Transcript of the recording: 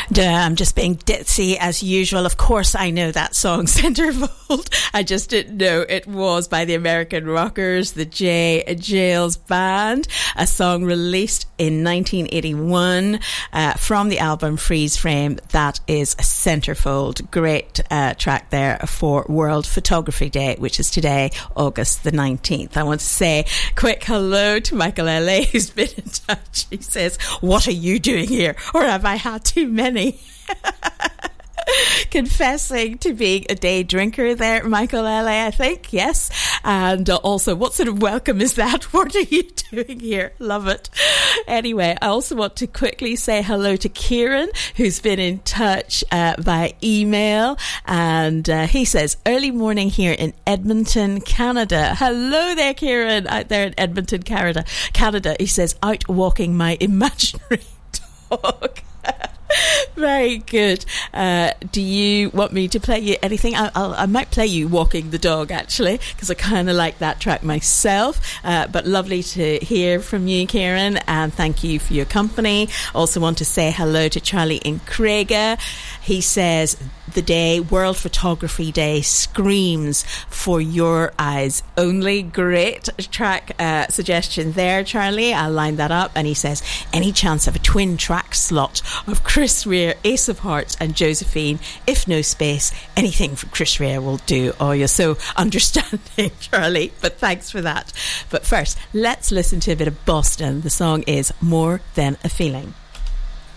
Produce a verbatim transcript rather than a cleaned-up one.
I'm just being ditzy as usual. Of course, I know that song, Centerfold. I just didn't know it was by the American rockers, the J. Jails Band, a song released in nineteen eighty-one uh, from the album Freeze Frame. That is Centerfold. Great uh, track there for World Photography Day, which is today, August the nineteenth. I want to say a quick hello to Michael L A, who's been in touch. He says, what are you doing here? Or have I had too many? Confessing to being a day drinker there, Michael L A, I think, yes. And uh, also, what sort of welcome is that? What are you doing here? Love it. Anyway, I also want to quickly say hello to Kieran, who's been in touch uh, via email. And uh, he says, early morning here in Edmonton, Canada. Hello there, Kieran, out there in Edmonton, Canada. Canada. He says, out walking my imaginary dog. Very good. Uh, do you want me to play you anything? I, I'll, I might play you Walking the Dog, actually, because I kind of like that track myself. Uh, but lovely to hear from you, Kieran, and thank you for your company. Also want to say hello to Charlie in Craiga. He says, the day, World Photography Day, screams for your eyes only. Great track uh, suggestion there, Charlie. I'll line that up. And he says, any chance of a twin track slot of Chris Rea, Ace of Hearts and Josephine? If no space, anything from Chris Rea will do. Oh, you're so understanding, Charlie, but thanks for that. But first, let's listen to a bit of Boston. The song is More Than a Feeling.